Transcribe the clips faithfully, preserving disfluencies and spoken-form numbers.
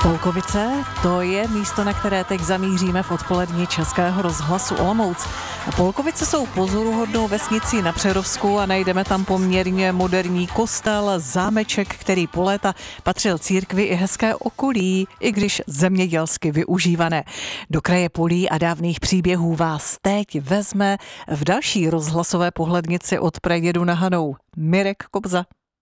Polkovice, to je místo, na které teď zamíříme v odpolední Českého rozhlasu Olomouc. Polkovice jsou pozoruhodnou vesnicí na Přerovsku a najdeme tam poměrně moderní kostel, zámeček, který po léta patřil církvi, i hezké okolí, i když zemědělsky využívané. Do kraje polí a dávných příběhů vás teď vezme v další rozhlasové pohlednici od pradědu na Hanou Mirek Kobza.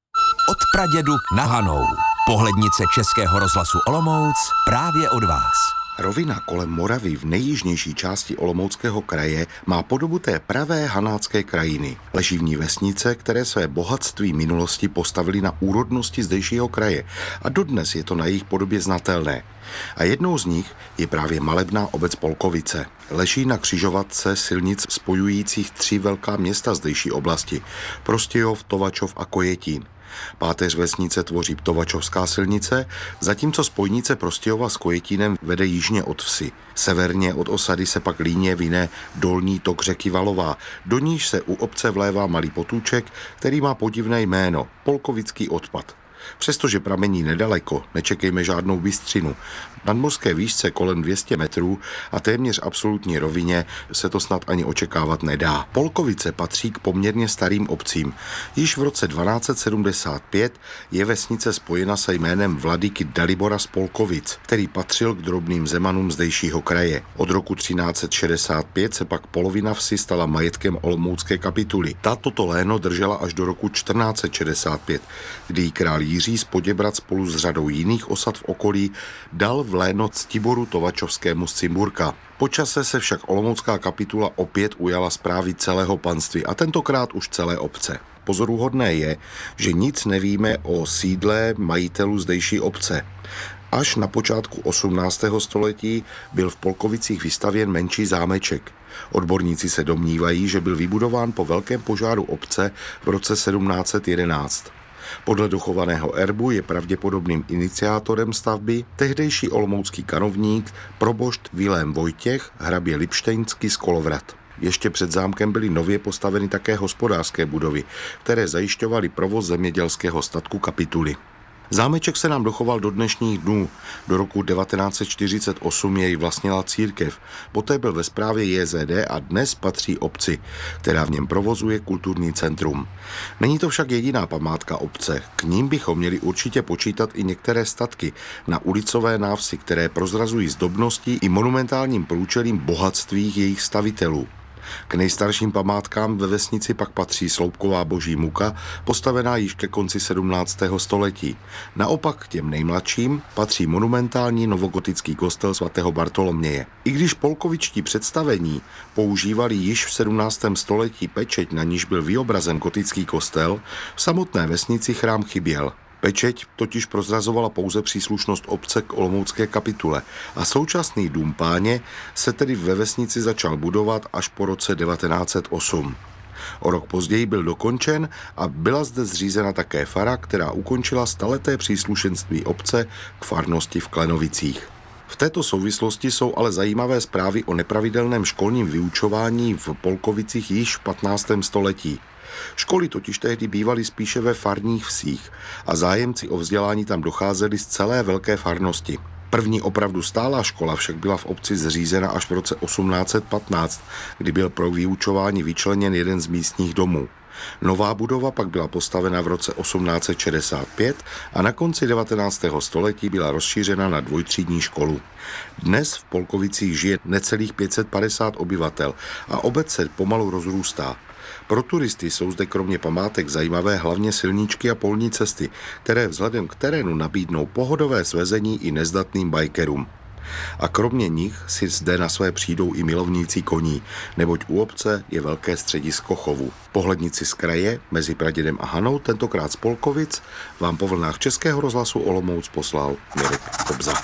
Od pradědu na Hanou. Pohlednice Českého rozhlasu Olomouc právě od vás. Rovina kolem Moravy v nejjižnější části Olomouckého kraje má podobu té pravé hanácké krajiny. Leží v ní vesnice, které své bohatství minulosti postavili na úrodnosti zdejšího kraje a dodnes je to na jejich podobě znatelné. A jednou z nich je právě malebná obec Polkovice. Leží na křižovatce silnic spojujících tři velká města zdejší oblasti: Prostějov, Tovačov a Kojetín. Páteř vesnice tvoří Tovačovská silnice, zatímco spojnice Prostějova s Kojetínem vede jižně od vsi. Severně od osady se pak líně vyne dolní tok řeky Valová, do níž se u obce vlévá malý potůček, který má podivné jméno – Polkovický odpad. Přestože pramení nedaleko, nečekejme žádnou bystřinu. Na nadmořské výšce kolem dvě stě metrů a téměř absolutní rovině se to snad ani očekávat nedá. Polkovice patří k poměrně starým obcím. Již v roce dvanáct set sedmdesát pět je vesnice spojena se jménem vladyky Dalibora z Polkovic, který patřil k drobným zemanům zdejšího kraje. Od roku třináct set šedesát pět se pak polovina vsi stala majetkem olomoucké kapituly. Ta toto léno držela až do roku čtrnáct set šedesát pět, kdy jí král Jiří z Poděbrad spolu s řadou jiných osad v okolí dal v léno Ctiboru Tovačovskému z Cimburka. Po čase se však olomoucká kapitula opět ujala správy celého panství a tentokrát už celé obce. Pozoruhodné je, že nic nevíme o sídle majitelů zdejší obce. Až na počátku osmnáctého století byl v Polkovicích vystavěn menší zámeček. Odborníci se domnívají, že byl vybudován po velkém požáru obce v roce sedmnáct set jedenáct. Podle dochovaného erbu je pravděpodobným iniciátorem stavby tehdejší olomoucký kanovník probošt Vilém Vojtěch, hrabě Lipštejnský z Kolovrad. Ještě před zámkem byly nově postaveny také hospodářské budovy, které zajišťovaly provoz zemědělského statku kapituly. Zámeček se nám dochoval do dnešních dnů. Do roku devatenáct set čtyřicet osm jej vlastnila církev, poté byl ve správě J Z D a dnes patří obci, která v něm provozuje kulturní centrum. Není to však jediná památka obce, k ním bychom měli určitě počítat i některé statky na ulicové návsi, které prozrazují zdobností i monumentálním průčelím bohatství jejich stavitelů. K nejstarším památkám ve vesnici pak patří sloupková boží muka, postavená již ke konci sedmnáctého století. Naopak k těm nejmladším patří monumentální novogotický kostel svatého Bartoloměje. I když polkovičtí představení používali již v sedmnáctém století pečeť, na níž byl vyobrazen gotický kostel, v samotné vesnici chrám chyběl. Pečeť totiž prozrazovala pouze příslušnost obce k olomoucké kapitule a současný dům Páně se tedy ve vesnici začal budovat až po roce devatenáct set osm. O rok později byl dokončen a byla zde zřízena také fara, která ukončila staleté příslušenství obce k farnosti v Klenovicích. V této souvislosti jsou ale zajímavé zprávy o nepravidelném školním vyučování v Polkovicích již v patnáctém století. Školy totiž tehdy bývaly spíše ve farních vsích a zájemci o vzdělání tam docházeli z celé velké farnosti. První opravdu stálá škola však byla v obci zřízena až v roce osmnáct set patnáct, kdy byl pro vyučování vyčleněn jeden z místních domů. Nová budova pak byla postavena v roce osmnáct set šedesát pět a na konci devatenáctého století byla rozšířena na dvojtřídní školu. Dnes v Polkovicích žije necelých pět set padesát obyvatel a obec se pomalu rozrůstá. Pro turisty jsou zde kromě památek zajímavé hlavně silničky a polní cesty, které vzhledem k terénu nabídnou pohodové svezení i nezdatným bajkerům. A kromě nich si zde na své přijdou i milovníci koní, neboť u obce je velké středisko chovu. Pohlednici z kraje mezi Pradědem a Hanou, tentokrát z Polkovic, vám po vlnách Českého rozhlasu Olomouc poslal Mirek Kobza.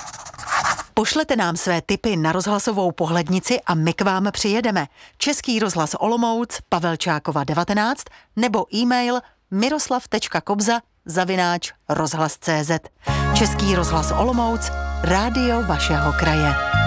Pošlete nám své tipy na rozhlasovou pohlednici a my k vám přijedeme. Český rozhlas Olomouc, Pavelčákova devatenáct nebo e-mail miroslav tečka kobza zavináč rozhlas tečka cé zet. Český rozhlas Olomouc, rádio vašeho kraje.